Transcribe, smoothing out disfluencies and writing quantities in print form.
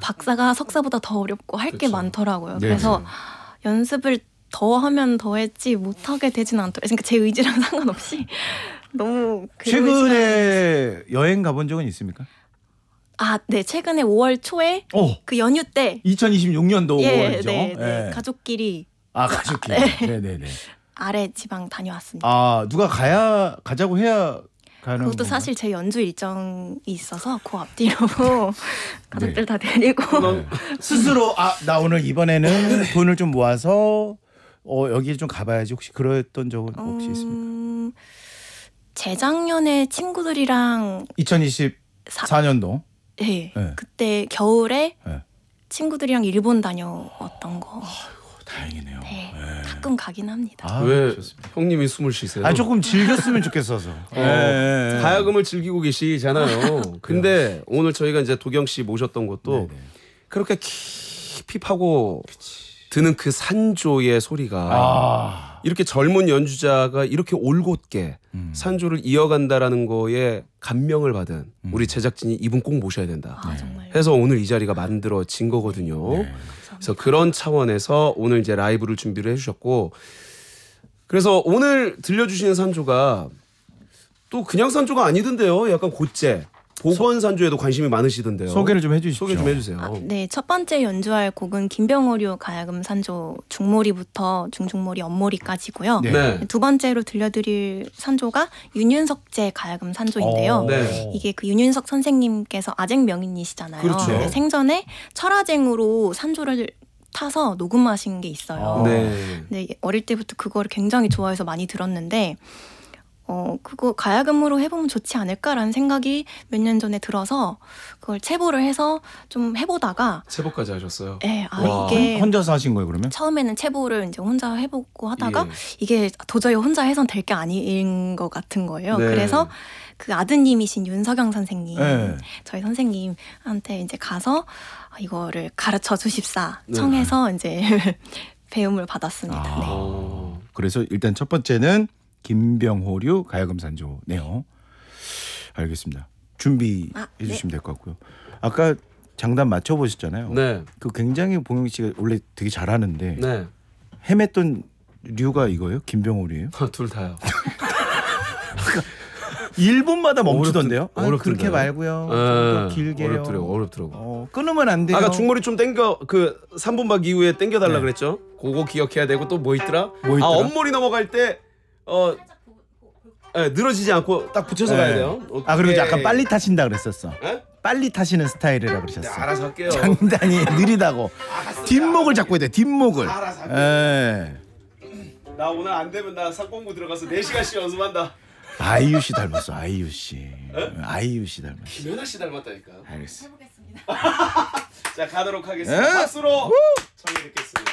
박사가 석사보다 더 어렵고 할 게 그쵸. 많더라고요. 네네. 그래서 연습을 더 하면 더 했지 못하게 되진 않더라고요. 그러니까 제 의지랑 상관없이 너무 최근에 여행 가본 적은 있습니까? 네. 최근에 5월 초에 그 연휴 때 2026년도 예, 5월이죠. 네. 가족끼리 가족끼리. 네. 네네네. 아래 지방 다녀왔습니다. 누가 가자고 해야 가는 그것도 건가요? 사실 제 연주 일정이 있어서 그 앞뒤로 가족들 다 데리고 스스로 나 오늘 이번에는 돈을 좀 모아서 여기 좀 가봐야지. 혹시 그랬던 적은 혹시 있습니까? 재작년에 친구들이랑 2024년도. 네. 네. 그때 겨울에 네. 친구들이랑 일본 다녀왔던 거. 다행이네요. 네. 가끔 가긴 합니다. 왜 좋습니다. 형님이 숨을 쉬세요? 조금 즐겼으면 좋겠어서. 가야금을 즐기고 계시잖아요. 근데 오늘 저희가 이제 도경 씨 모셨던 것도 네네. 그렇게 깊이 파고 드는 그 산조의 소리가 이렇게 젊은 연주자가 이렇게 올곧게 산조를 이어간다라는 거에 감명을 받은 우리 제작진이 이분 꼭 모셔야 된다. 정말. 해서 오늘 이 자리가 만들어진 거거든요. 그래서 그런 차원에서 오늘 이제 라이브를 준비를 해주셨고, 그래서 오늘 들려주시는 산조가 또 그냥 산조가 아니던데요. 약간 곧제 복원 산조에도 관심이 많으시던데요. 소개를 좀 해주시죠. 소개 좀 해주세요. 네, 첫 번째 연주할 곡은 김병오류 가야금 산조 중모리부터 중중모리 엄모리까지고요. 네. 두 번째로 들려드릴 산조가 윤윤석제 가야금 산조인데요. 네. 이게 그 윤윤석 선생님께서 아쟁 명인이시잖아요. 그렇죠. 근데 생전에 철아쟁으로 산조를 타서 녹음하신 게 있어요. 네. 네, 어릴 때부터 그거를 굉장히 좋아해서 많이 들었는데 그거 가야금으로 해보면 좋지 않을까라는 생각이 몇 년 전에 들어서 그걸 체보를 해서 좀 해보다가 제보까지 하셨어요. 네, 와. 이게 혼자서 하신 거예요, 그러면? 처음에는 체보를 이제 혼자 해보고 하다가 예. 이게 도저히 혼자 해선 될 게 아닌 것 같은 거예요. 네. 그래서 그 아드님이신 윤석영 선생님, 네. 저희 선생님한테 이제 가서 이거를 가르쳐 주십사 네. 청해서 이제 배움을 받았습니다. 네. 그래서 일단 첫 번째는 김병호류 가야금 산조네요. 알겠습니다. 준비해 네. 주시면 될 것 같고요. 아까 장단 맞춰 보셨잖아요. 네. 그 굉장히 봉영 씨가 원래 되게 잘하는데 네. 헤맸던 류가 이거예요? 김병호류예요? 둘 다요. 1분마다 멈추던데요? 어렵던데요? 그렇게 말고요. 좀 더 길게요. 어렵더라고. 끊으면 안 돼요. 아까 중머리 좀 땡겨 그 3분박 이후에 땡겨달라 그랬죠. 그거 기억해야 되고 또 뭐 있더라? 뭐 있더라? 엄머리 넘어갈 때 늘어지지 않고 딱 붙여서 가야 돼요. 그리고 오케이. 약간 빨리 타신다 그랬었어. 에? 빨리 타시는 스타일이라 그러셨어. 네, 알아서 할게요. 장단이 느리다고. 뒷목을 잡고 해야 돼. 뒷목을. 알아서 할게요. 예. 나 오늘 안 되면 나 상공부 들어가서 4시간씩 연습한다. 아이유 씨 닮았어. 아이유 씨. 아이유 씨 닮았어. 김연아 씨 닮았다니까. 알겠어. 자 가도록 하겠습니다. 박수로 청해 듣겠습니다.